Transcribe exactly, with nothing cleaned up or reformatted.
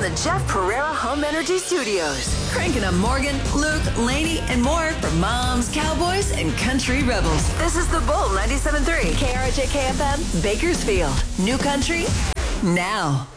the Jeff Pereira Home Energy Studios. Cranking up Morgan, Luke, Laney, and more for moms, cowboys, and country rebels. This is The Bull ninety-seven point three. K R J K F M, Bakersfield. New country, now.